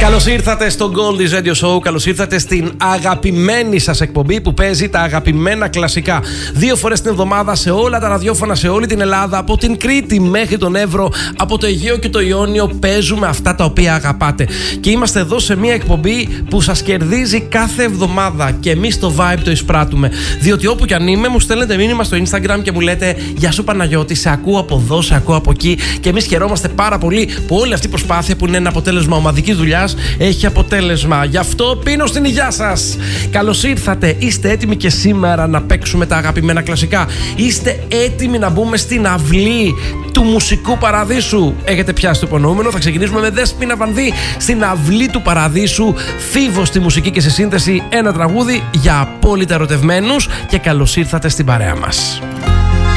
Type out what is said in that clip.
Καλώς ήρθατε στο Goldie's Radio Show. Καλώς ήρθατε στην αγαπημένη σας εκπομπή που παίζει τα αγαπημένα κλασικά 2 φορές την εβδομάδα σε όλα τα ραδιόφωνα, σε όλη την Ελλάδα, από την Κρήτη μέχρι τον Εύρο, από το Αιγαίο και το Ιόνιο. Παίζουμε αυτά τα οποία αγαπάτε. Και είμαστε εδώ σε μια εκπομπή που σας κερδίζει κάθε εβδομάδα. Και εμείς το vibe το εισπράττουμε. Διότι όπου κι αν είμαι, μου στέλνετε μήνυμα στο Instagram και μου λέτε: Γεια σου Παναγιώτη, σε ακούω από εδώ, σε ακούω από εκεί. Και εμείς χαιρόμαστε πάρα πολύ που όλη αυτή η προσπάθεια, που είναι ένα αποτέλεσμα ομαδικής δουλειάς, έχει αποτέλεσμα. Γι' αυτό πίνω στην υγειά σας. Καλώς ήρθατε. Είστε έτοιμοι και σήμερα να παίξουμε τα αγαπημένα κλασικά? Είστε έτοιμοι να μπούμε στην αυλή του μουσικού παραδείσου? Έχετε πιάσει το υπονοούμενο. Θα ξεκινήσουμε με Δέσποινα Βανδύ στην αυλή του παραδείσου. Φίβο στη μουσική και στη σύνθεση. Ένα τραγούδι για απόλυτα ερωτευμένους. Και καλώς ήρθατε στην παρέα μας.